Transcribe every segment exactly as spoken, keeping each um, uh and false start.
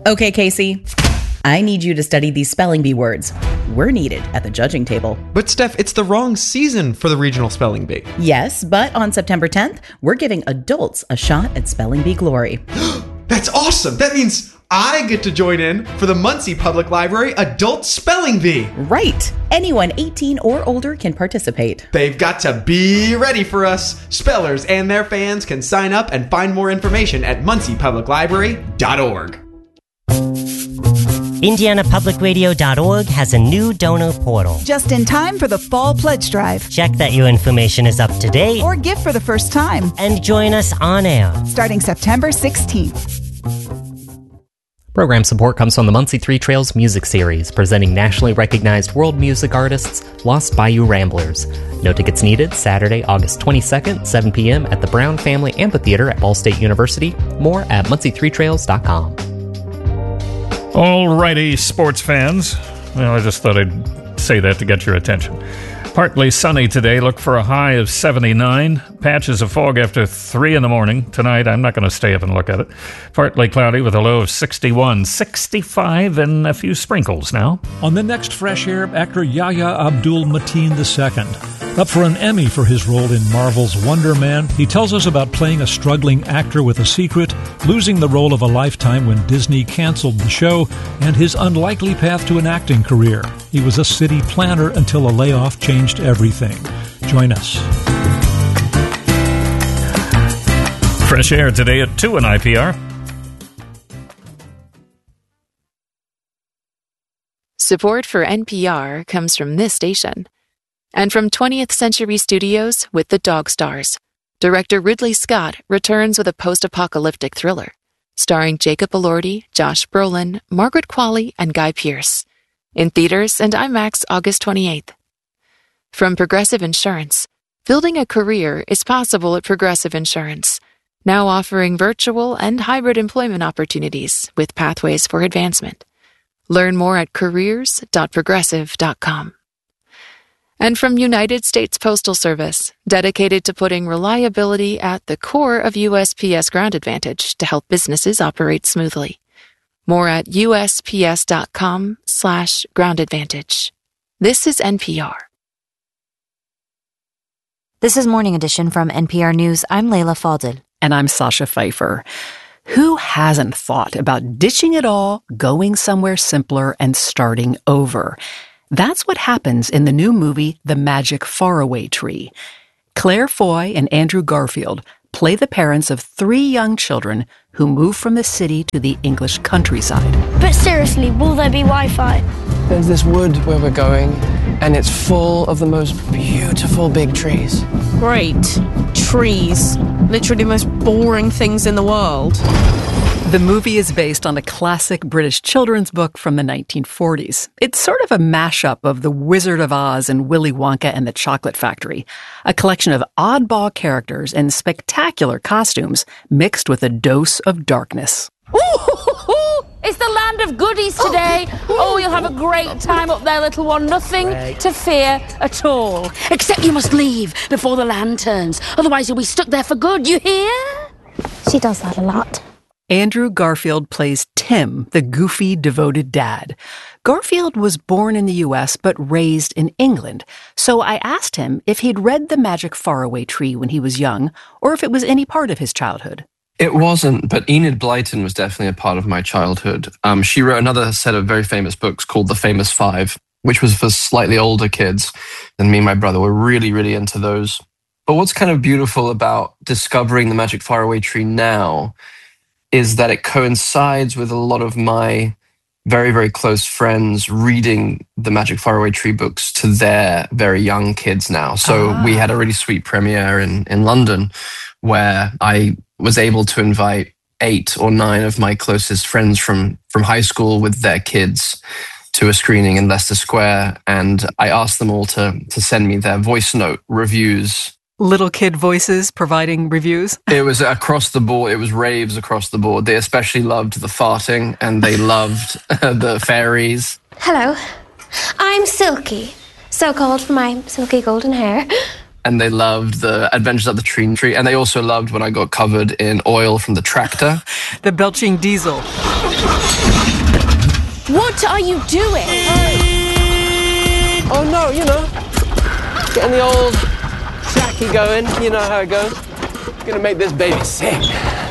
Okay, Casey. I need you to study these spelling bee words. We're needed at the judging table. But Steph, it's the wrong season for the regional spelling bee. Yes, but on September tenth, we're giving adults a shot at spelling bee glory. That's awesome. That means I get to join in for the Muncie Public Library Adult Spelling Bee. Right. Anyone eighteen or older can participate. They've got to be ready for us. Spellers and their fans can sign up and find more information at muncie public library dot org. Indiana Public Radio dot org has a new donor portal. Just in time for the Fall Pledge Drive. Check that your information is up to date. Or give for the first time. And join us on air. Starting September sixteenth. Program support comes from the Muncie Three Trails Music Series, presenting nationally recognized world music artists, Lost Bayou Ramblers. No tickets needed, Saturday, August twenty-second, seven p.m. at the Brown Family Amphitheater at Ball State University. More at muncie three trails dot com. Alrighty, sports fans. Well, I just thought I'd say that to get your attention. Partly sunny today. Look for a high of seventy-nine. Patches of fog after three in the morning. Tonight, I'm not going to stay up and look at it. Partly cloudy with a low of sixty-one. sixty-five and a few sprinkles now. On the next Fresh Air, actor Yahya Abdul-Mateen the Second. Up for an Emmy for his role in Marvel's Wonder Man, he tells us about playing a struggling actor with a secret, losing the role of a lifetime when Disney canceled the show, and his unlikely path to an acting career. He was a city planner until a layoff changed everything. Join us. Fresh Air today at two in I P R. Support for N P R comes from this station. And from twentieth Century Studios with The Dog Stars. Director Ridley Scott returns with a post-apocalyptic thriller, starring Jacob Elordi, Josh Brolin, Margaret Qualley, and Guy Pearce. In theaters and IMAX August twenty-eighth. From Progressive Insurance, building a career is possible at Progressive Insurance, now offering virtual and hybrid employment opportunities with pathways for advancement. Learn more at careers dot progressive dot com. And from United States Postal Service, dedicated to putting reliability at the core of U S P S Ground Advantage to help businesses operate smoothly. More at U S P S dot com slash ground advantage. This is N P R. This is Morning Edition from N P R News. I'm Layla Falded. And I'm Sasha Pfeiffer. Who hasn't thought about ditching it all, going somewhere simpler, and starting over? That's what happens in the new movie, The Magic Faraway Tree. Claire Foy and Andrew Garfield play the parents of three young children who move from the city to the English countryside. But seriously, will there be Wi-Fi? There's this wood where we're going, and it's full of the most beautiful big trees. Great. Trees. Literally the most boring things in the world. The movie is based on a classic British children's book from the nineteen forties. It's sort of a mashup of The Wizard of Oz and Willy Wonka and the Chocolate Factory, a collection of oddball characters and spectacular costumes mixed with a dose of darkness. Ooh, it's the land of goodies today. Oh, you'll have a great time up there, little one. Nothing right. to fear at all. Except you must leave before the land turns. Otherwise you'll be stuck there for good, you hear? She does that a lot. Andrew Garfield plays Tim, the goofy, devoted dad. Garfield was born in the U S but raised in England, so I asked him if he'd read The Magic Faraway Tree when he was young, or if it was any part of his childhood. It wasn't, but Enid Blyton was definitely a part of my childhood. Um, she wrote another set of very famous books called The Famous Five, which was for slightly older kids, and me and my brother were really, really into those. But what's kind of beautiful about discovering The Magic Faraway Tree now is that it coincides with a lot of my very, very close friends reading the Magic Faraway Tree books to their very young kids now. So ah. we had a really sweet premiere in, in London where I was able to invite eight or nine of my closest friends from, from high school with their kids to a screening in Leicester Square. And I asked them all to, to send me their voice note reviews. Little kid voices providing reviews? It was across the board. It was raves across the board. They especially loved the farting and they loved the fairies. Hello, I'm Silky, so called for my silky golden hair. And they loved the Adventures of the Tree Tree. And they also loved when I got covered in oil from the tractor. The belching diesel. What are you doing? Oh no, you know, getting the old Jackie going. You know how it goes. Gonna make this baby sick.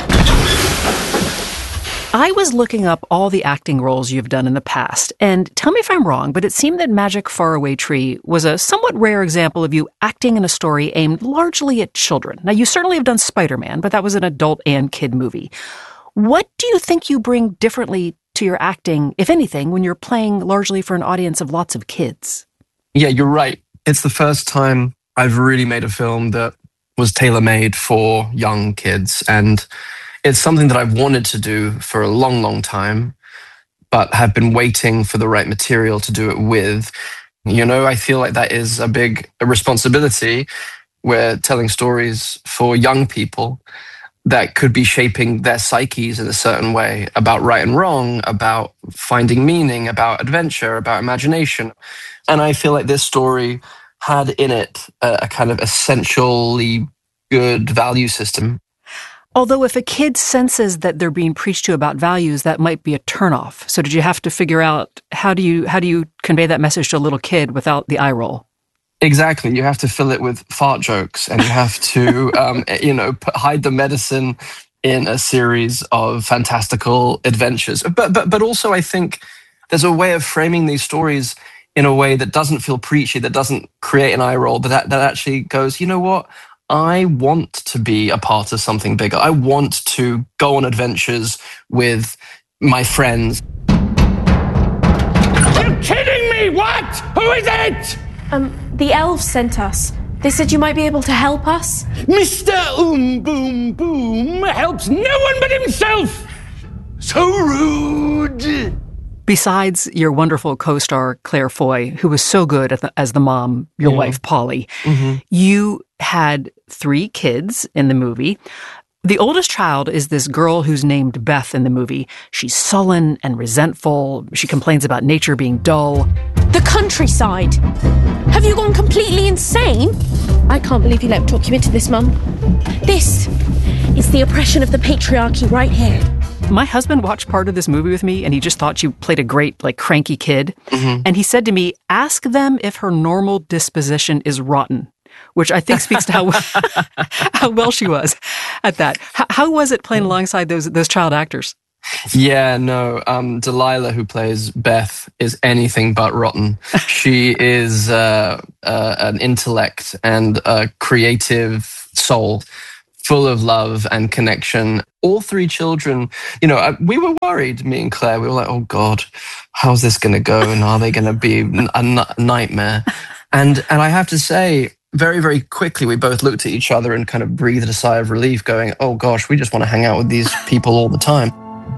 I was looking up all the acting roles you've done in the past, and tell me if I'm wrong, but it seemed that Magic Faraway Tree was a somewhat rare example of you acting in a story aimed largely at children. Now, you certainly have done Spider-Man, but that was an adult and kid movie. What do you think you bring differently to your acting, if anything, when you're playing largely for an audience of lots of kids? Yeah, you're right. It's the first time I've really made a film that was tailor-made for young kids, and it's something that I've wanted to do for a long, long time, but have been waiting for the right material to do it with. You know, I feel like that is a big responsibility. We're telling stories for young people that could be shaping their psyches in a certain way about right and wrong, about finding meaning, about adventure, about imagination. And I feel like this story had in it a, a kind of essentially good value system. Although if a kid senses that they're being preached to about values, that might be a turnoff. So did you have to figure out how do you how do you convey that message to a little kid without the eye roll? Exactly. You have to fill it with fart jokes, and you have to, um, you know, put, hide the medicine in a series of fantastical adventures. But but but also, I think there's a way of framing these stories in a way that doesn't feel preachy, that doesn't create an eye roll, but that, that actually goes, you know what? I want to be a part of something bigger. I want to go on adventures with my friends. You're kidding me! What? Who is it? Um, the elves sent us. They said you might be able to help us. Mister Um Boom Boom helps no one but himself! So rude! Besides your wonderful co-star, Claire Foy, who was so good at the, as the mom, your yeah. wife, Polly, mm-hmm. you had three kids in the movie. The oldest child is this girl who's named Beth in the movie. She's sullen and resentful. She complains about nature being dull. The countryside! Have you gone completely insane? I can't believe you let me talk you into this, Mum. This is the oppression of the patriarchy right here. My husband watched part of this movie with me, and he just thought you played a great, like, cranky kid. Mm-hmm. And he said to me, ask them if her normal disposition is rotten, which I think speaks to how how well she was at that. How, how was it playing alongside those those child actors? Yeah, no. Um, Delilah, who plays Beth, is anything but rotten. She is uh, uh, an intellect and a creative soul, full of love and connection. All three children, you know, we were worried, me and Claire. We were like, oh, God, how's this going to go? And are they going to be a n- nightmare? And and I have to say, very, very quickly, we both looked at each other and kind of breathed a sigh of relief, going, oh, gosh, we just want to hang out with these people all the time.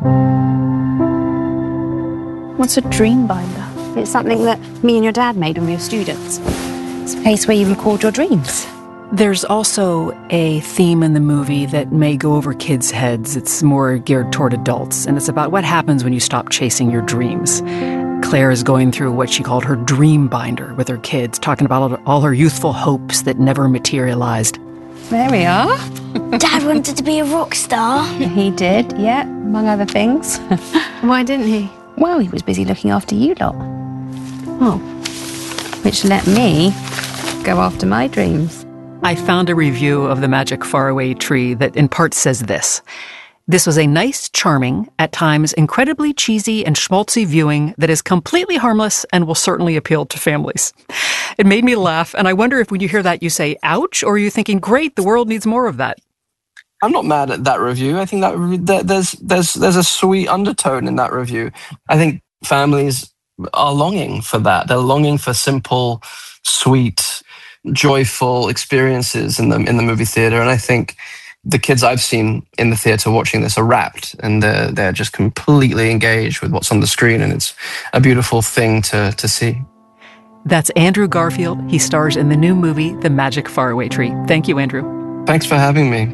What's a dream binder? It's something that me and your dad made when we were students. It's a place where you record your dreams. There's also a theme in the movie that may go over kids' heads. It's more geared toward adults, and it's about what happens when you stop chasing your dreams. Claire is going through what she called her dream binder with her kids, talking about all her youthful hopes that never materialized. There we are. Dad wanted to be a rock star. He did, yeah, among other things. Why didn't he? Well, he was busy looking after you lot. Oh, which let me go after my dreams. I found a review of The Magic Faraway Tree that in part says this. This was a nice, charming, at times incredibly cheesy and schmaltzy viewing that is completely harmless and will certainly appeal to families. It made me laugh, and I wonder if when you hear that you say, ouch, or are you thinking, great, the world needs more of that? I'm not mad at that review. I think that, that there's there's there's a sweet undertone in that review. I think families are longing for that. They're longing for simple, sweet, joyful experiences in the in the movie theater, and I think the kids I've seen in the theater watching this are rapt, and they're they're just completely engaged with what's on the screen, and it's a beautiful thing to to see. That's Andrew Garfield. He stars in the new movie The Magic Faraway Tree. Thank you, Andrew. Thanks for having me.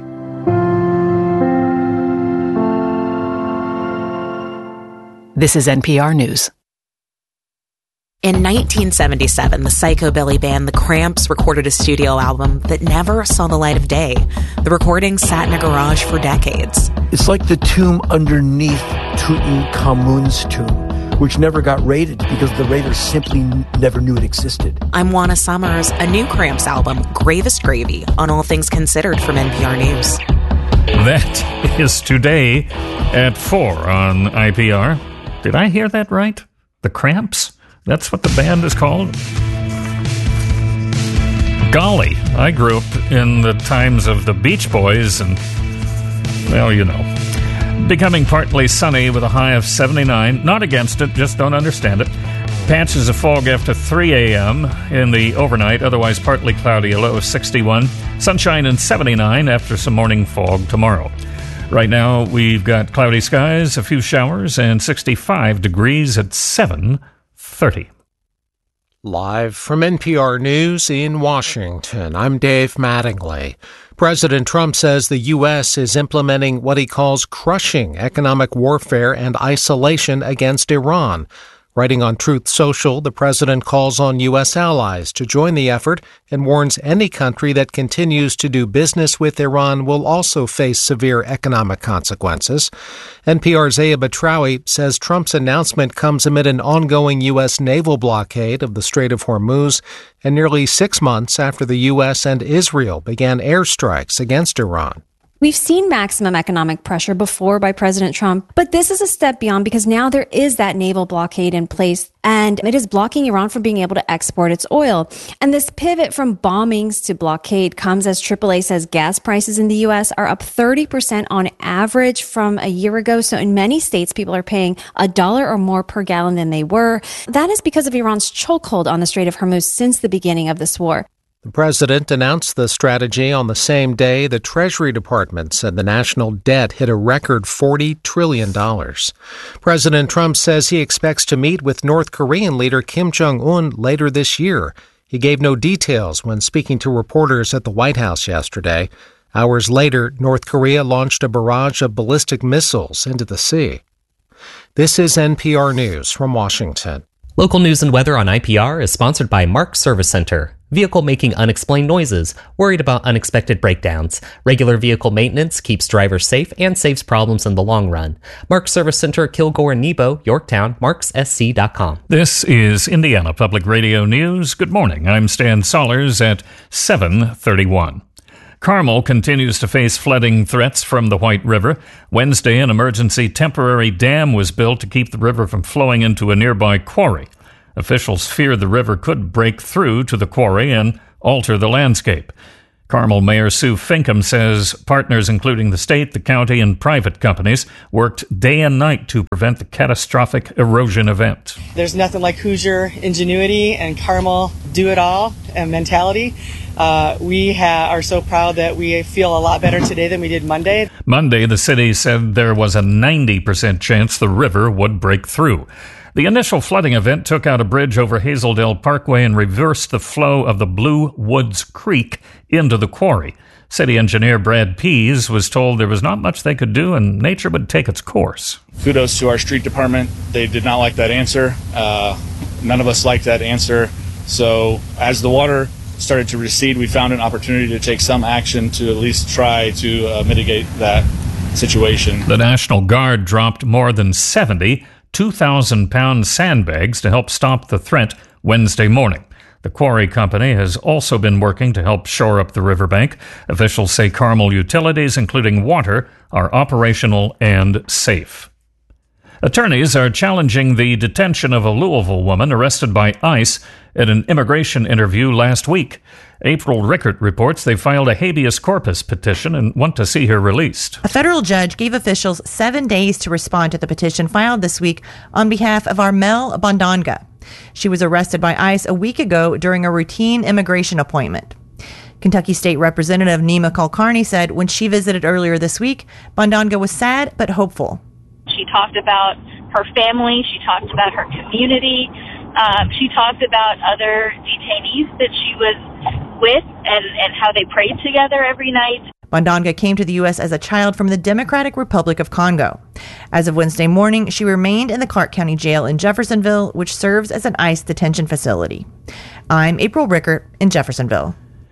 This is N P R News. In nineteen seventy-seven, the psychobilly band The Cramps recorded a studio album that never saw the light of day. The recording sat in a garage for decades. It's like the tomb underneath Tutankhamun's tomb, which never got rated because the raters simply n- never knew it existed. I'm Juana Summers. A new Cramps album, Gravest Gravy, on All Things Considered from N P R News. That is today at four on I P R. Did I hear that right? The Cramps? That's what the band is called? Golly, I grew up in the times of the Beach Boys and, well, you know. Becoming partly sunny with a high of seventy-nine. Not against it, just don't understand it. Patches of fog after three a.m. in the overnight, otherwise partly cloudy, a low of sixty-one. Sunshine and seventy-nine after some morning fog tomorrow. Right now, we've got cloudy skies, a few showers, and sixty-five degrees at seven thirty. Live from N P R News in Washington, I'm Dave Mattingly. President Trump says the U S is implementing what he calls crushing economic warfare and isolation against Iran. Writing on Truth Social, the president calls on U S allies to join the effort and warns any country that continues to do business with Iran will also face severe economic consequences. N P R's Aya Batrawi says Trump's announcement comes amid an ongoing U S naval blockade of the Strait of Hormuz and nearly six months after the U S and Israel began airstrikes against Iran. We've seen maximum economic pressure before by President Trump, but this is a step beyond because now there is that naval blockade in place and it is blocking Iran from being able to export its oil. And this pivot from bombings to blockade comes as triple A says gas prices in the U S are up thirty percent on average from a year ago. So in many states, people are paying a dollar or more per gallon than they were. That is because of Iran's chokehold on the Strait of Hormuz since the beginning of this war. The president announced the strategy on the same day the Treasury Department said the national debt hit a record forty trillion dollars. President Trump says he expects to meet with North Korean leader Kim Jong-un later this year. He gave no details when speaking to reporters at the White House yesterday. Hours later, North Korea launched a barrage of ballistic missiles into the sea. This is N P R News from Washington. Local news and weather on I P R is sponsored by Mark's Service Center. Vehicle making unexplained noises, worried about unexpected breakdowns. Regular vehicle maintenance keeps drivers safe and saves problems in the long run. Mark's Service Center, Kilgore and Nebo, Yorktown, marks s c dot com. This is Indiana Public Radio News. Good morning. I'm Stan Sollers at seven thirty-one. Carmel continues to face flooding threats from the White River. Wednesday, an emergency temporary dam was built to keep the river from flowing into a nearby quarry. Officials fear the river could break through to the quarry and alter the landscape. Carmel Mayor Sue Finkham says partners including the state, the county, and private companies worked day and night to prevent the catastrophic erosion event. There's nothing like Hoosier ingenuity and Carmel do-it-all and mentality. Uh, we ha- are so proud that we feel a lot better today than we did Monday. Monday, the city said there was a ninety percent chance the river would break through. The initial flooding event took out a bridge over Hazeldale Parkway and reversed the flow of the Blue Woods Creek into the quarry. City engineer Brad Pease was told there was not much they could do and nature would take its course. Kudos to our street department. They did not like that answer. Uh, none of us liked that answer. So as the water started to recede, we found an opportunity to take some action to at least try to uh, mitigate that situation. The National Guard dropped more than seventy two thousand pound sandbags to help stop the threat Wednesday morning. The quarry company has also been working to help shore up the riverbank. Officials say Carmel utilities, including water, are operational and safe. Attorneys are challenging the detention of a Louisville woman arrested by ICE at an immigration interview last week. April Rickert reports they filed a habeas corpus petition and want to see her released. A federal judge gave officials seven days to respond to the petition filed this week on behalf of Armel Bondanga. She was arrested by ICE a week ago during a routine immigration appointment. Kentucky State Representative Nima Kulkarni said when she visited earlier this week, Bondanga was sad but hopeful. She talked about her family. She talked about her community. Um, she talked about other detainees that she was with and, and how they prayed together every night. Bondanga came to the U S as a child from the Democratic Republic of Congo. As of Wednesday morning, she remained in the Clark County Jail in Jeffersonville, which serves as an ICE detention facility. I'm April Rickert in Jeffersonville.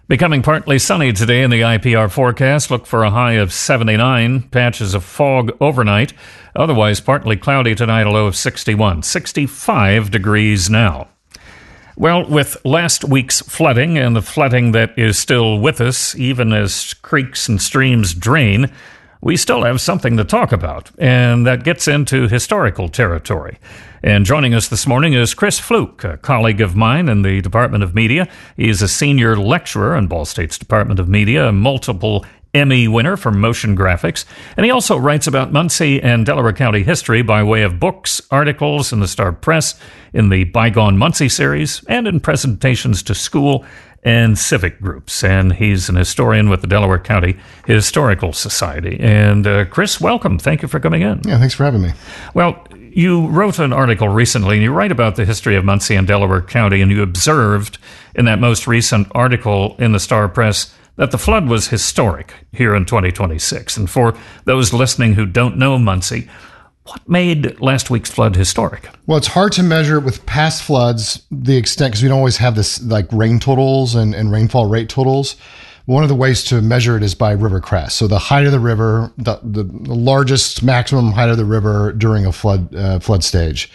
Becoming partly sunny today in the I P R forecast. Look for a high of seventy-nine. Patches of fog overnight. Otherwise, partly cloudy tonight, a low of sixty-one. sixty-five degrees now. Well, with last week's flooding and the flooding that is still with us, even as creeks and streams drain, we still have something to talk about, and that gets into historical territory. And joining us this morning is Chris Fluke, a colleague of mine in the Department of Media. He's a senior lecturer in Ball State's Department of Media, a multiple Emmy winner for motion graphics, and he also writes about Muncie and Delaware County history by way of books, articles in the Star Press, in the Bygone Muncie series, and in presentations to school and civic groups. And he's an historian with the Delaware County Historical Society. And uh, Chris, welcome. Thank you for coming in. Yeah, thanks for having me. Well, you wrote an article recently, and you write about the history of Muncie and Delaware County, and you observed in that most recent article in the Star Press that the flood was historic here in twenty twenty-six. And for those listening who don't know Muncie, what made last week's flood historic? Well, it's hard to measure with past floods the extent, because we don't always have this like rain totals and, and rainfall rate totals. One of the ways to measure it is by river crest. So the height of the river, the, the largest maximum height of the river during a flood uh, flood stage.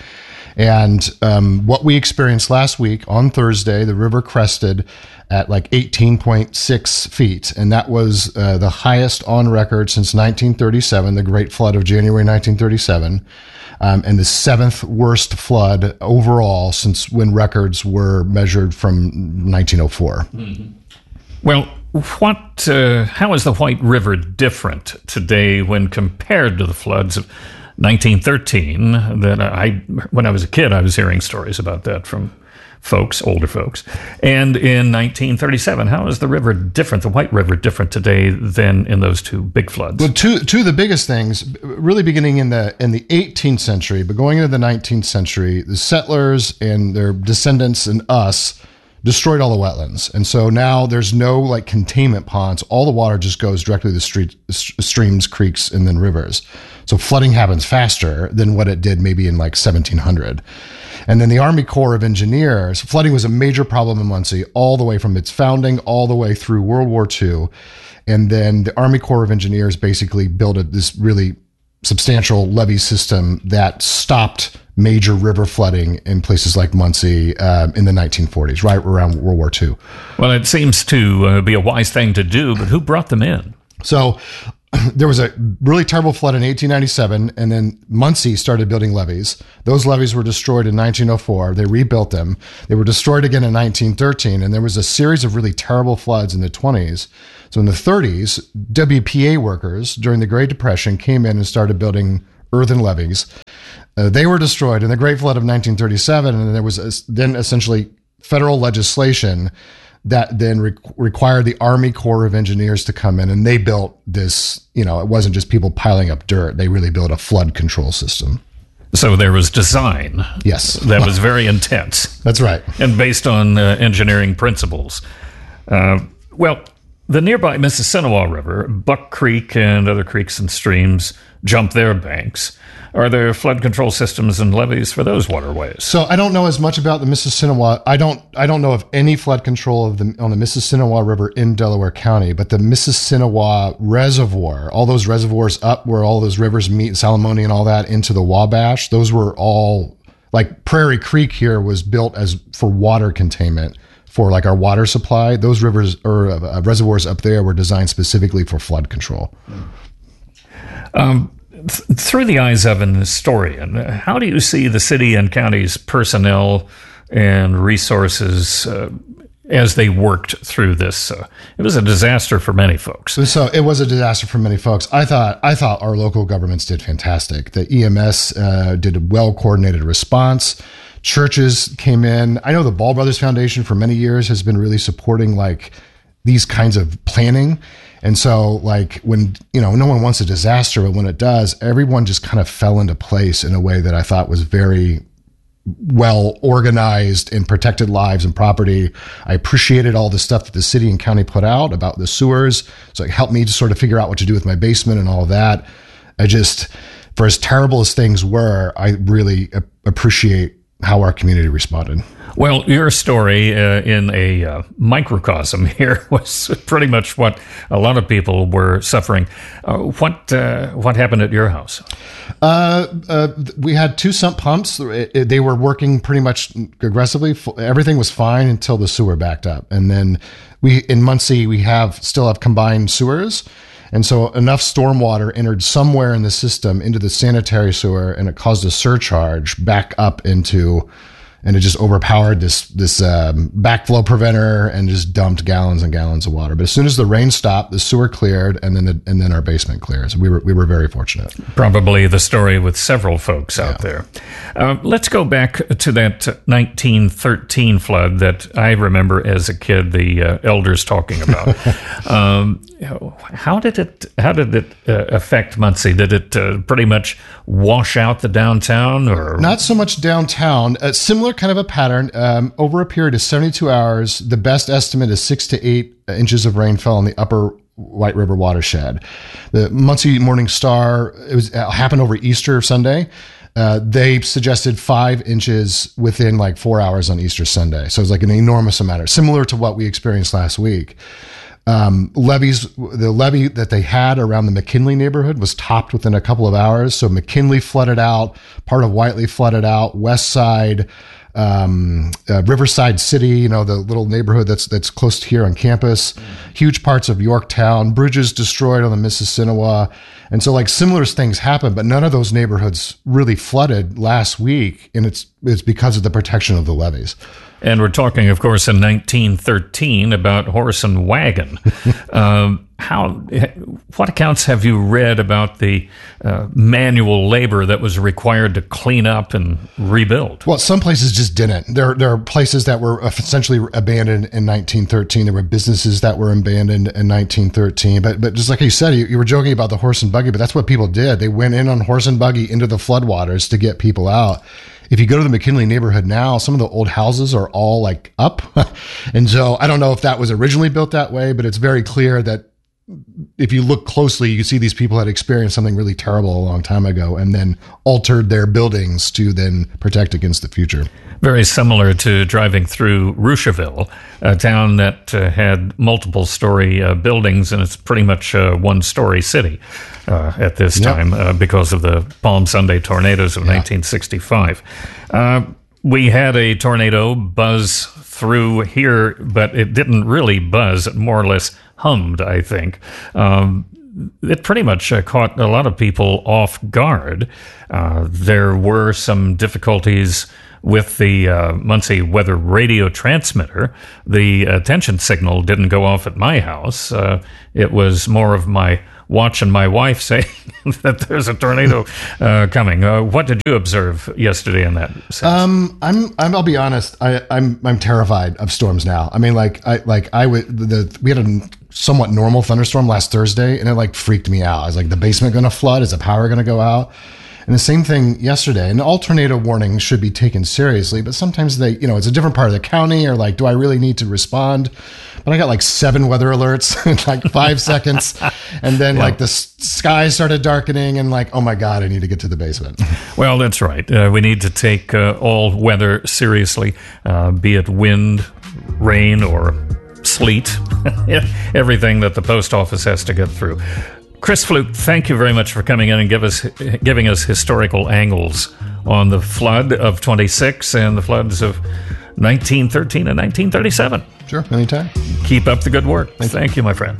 And um, what we experienced last week on Thursday, the river crested at like eighteen point six feet. And that was uh, the highest on record since nineteen thirty-seven, the Great Flood of January nineteen thirty-seven, um, and the seventh worst flood overall since when records were measured from nineteen oh four. Mm-hmm. Well, what? Uh, how is the White River different today when compared to the floods of nineteen thirteen? That I, when I was a kid, I was hearing stories about that from folks, older folks. And in nineteen thirty-seven, how is the river different, the White River different today than in those two big floods? Well, two two of the biggest things, really beginning in the in the eighteenth century, but going into the nineteenth century, the settlers and their descendants and us destroyed all the wetlands. And so now there's no like containment ponds. All the water just goes directly to the street, streams, creeks, and then rivers. So flooding happens faster than what it did maybe in like seventeen hundred. And then the Army Corps of Engineers, flooding was a major problem in Muncie all the way from its founding all the way through World War Two. And then the Army Corps of Engineers basically built a, this really substantial levee system that stopped major river flooding in places like Muncie uh, in the nineteen forties, right around World War Two. Well, it seems to uh, be a wise thing to do, but who brought them in? So there was a really terrible flood in eighteen ninety-seven, and then Muncie started building levees. Those levees were destroyed in nineteen oh four. They rebuilt them. They were destroyed again in nineteen thirteen, and there was a series of really terrible floods in the twenties. So in the thirties, W P A workers during the Great Depression came in and started building earthen levees. Uh, they were destroyed in the Great Flood of nineteen thirty-seven, and there was a, then essentially federal legislation that then re- required the Army Corps of Engineers to come in, and they built this, you know, it wasn't just people piling up dirt. They really built a flood control system. So there was design. Yes. That was very intense. That's right. And based on uh, engineering principles. Uh, well, the nearby Mississinewa River, Buck Creek, and other creeks and streams jump their banks. Are there flood control systems and levees for those waterways? So I don't know as much about the Mississinewa. I don't. I don't know of any flood control of the on the Mississinewa River in Delaware County. But the Mississinewa Reservoir, all those reservoirs up where all those rivers meet, Salamone and all that, into the Wabash, those were all like Prairie Creek here was built as for water containment for like our water supply. Those rivers or uh, reservoirs up there were designed specifically for flood control. Um. Th- through the eyes of an historian, how do you see the city and county's personnel and resources uh, as they worked through this? Uh, it was a disaster for many folks. So it was a disaster for many folks. I thought I thought our local governments did fantastic. The E M S uh, did a well-coordinated response. Churches came in. I know the Ball Brothers Foundation for many years has been really supporting like these kinds of planning. And so like when, you know, no one wants a disaster, but when it does, everyone just kind of fell into place in a way that I thought was very well organized and protected lives and property. I appreciated all the stuff that the city and county put out about the sewers. So it helped me to sort of figure out what to do with my basement and all of that. I just, for as terrible as things were, I really appreciate how our community responded. Well, your story uh, in a uh, microcosm here was pretty much what a lot of people were suffering. Uh, what uh, what happened at your house? Uh, uh, we had two sump pumps. It, it, they were working pretty much aggressively. Everything was fine until the sewer backed up. And then we in Muncie, we have still have combined sewers. And so enough stormwater entered somewhere in the system into the sanitary sewer, and it caused a surcharge back up into... And it just overpowered this this um, backflow preventer and just dumped gallons and gallons of water. But as soon as the rain stopped, the sewer cleared, and then the, and then our basement cleared. So we were we were very fortunate. Probably the story with several folks out yeah. there. Uh, let's go back to that nineteen thirteen flood that I remember as a kid. The uh, elders talking about. um, how did it how did it uh, affect Muncie? Did it uh, pretty much wash out the downtown, or not so much downtown? Uh, similar. Kind of a pattern. Um, over a period of seventy-two hours, the best estimate is six to eight inches of rainfall in the upper White River watershed. The Muncie Morning Star, it was it happened over Easter Sunday. Uh, they suggested five inches within like four hours on Easter Sunday. So it was like an enormous amount, similar to what we experienced last week. Um, levees, the levee that they had around the McKinley neighborhood was topped within a couple of hours. So McKinley flooded out, part of Whiteley flooded out, West Side, um, uh, Riverside City, you know, the little neighborhood that's, that's close to here on campus, mm. huge parts of Yorktown, bridges destroyed on the Mississinewa. And so like similar things happened, but none of those neighborhoods really flooded last week. And it's, it's because of the protection of the levees. And we're talking, of course, in nineteen thirteen about horse and wagon. um, how, what accounts have you read about the uh, manual labor that was required to clean up and rebuild? Well, some places just didn't. There, there are places that were essentially abandoned in nineteen thirteen. There were businesses that were abandoned in nineteen thirteen. But, but just like you said, you, you were joking about the horse and buggy, but that's what people did. They went in on horse and buggy into the floodwaters to get people out. If you go to the McKinley neighborhood now, some of the old houses are all like up. And so I don't know if that was originally built that way, but it's very clear that if you look closely, you see these people had experienced something really terrible a long time ago and then altered their buildings to then protect against the future. Very similar to driving through Rushville, a town that uh, had multiple story uh, buildings, and it's pretty much a one story city uh, at this yep. time uh, because of the Palm Sunday tornadoes of yeah. nineteen sixty-five. Uh, we had a tornado buzz through here, but it didn't really buzz. It more or less hummed, I think. Um, it pretty much uh, caught a lot of people off guard. Uh, there were some difficulties with the uh, Muncie weather radio transmitter. The attention signal didn't go off at my house. Uh, it was more of my watching my wife saying that there's a tornado uh, coming. Uh, what did you observe yesterday in that sense? Um, I'm, I'm, I'll be honest. I, I'm, I'm terrified of storms now. I mean, like, I, like I would, the, we had a somewhat normal thunderstorm last Thursday and it like freaked me out. I was like, the basement going to flood? Is the power going to go out? And the same thing yesterday. And all tornado warnings should be taken seriously, but sometimes they, you know, it's a different part of the county or like, do I really need to respond? But I got like seven weather alerts in like five seconds. And then yeah. like the sky started darkening and like, oh my God, I need to get to the basement. Well, that's right. Uh, we need to take uh, all weather seriously, uh, be it wind, rain, or sleet, everything that the post office has to get through. Chris Fluke, thank you very much for coming in and give us, giving us historical angles on the flood of twenty-six and the floods of nineteen thirteen and nineteen thirty-seven. Sure, anytime. Keep up the good work. Thank, thank you, my friend.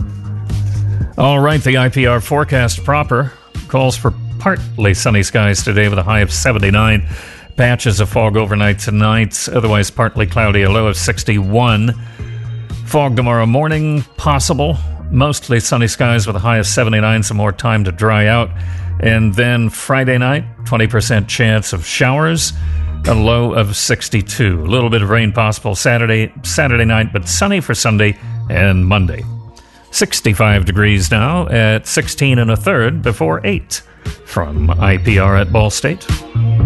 All right, the I P R forecast proper calls for partly sunny skies today with a high of seventy-nine. Patches of fog overnight tonight, otherwise partly cloudy, a low of sixty-one. Fog tomorrow morning, possible. Mostly sunny skies with a high of seventy-nine, some more time to dry out. And then Friday night, twenty percent chance of showers, a low of sixty-two. A little bit of rain possible Saturday, Saturday night, but sunny for Sunday and Monday. sixty-five degrees now at sixteen and a third before eight. From I P R at Ball State.